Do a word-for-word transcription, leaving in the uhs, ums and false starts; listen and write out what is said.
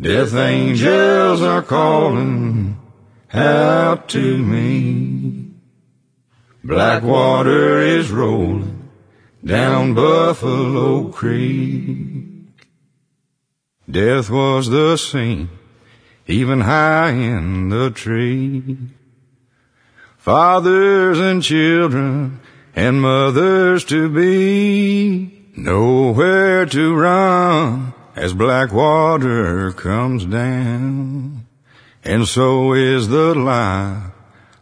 Death angels are calling out to me. Black water is rolling down Buffalo Creek. Death was the scene, even high in the tree. Fathers and children and mothers to be, nowhere to run as black water comes down. And so is the life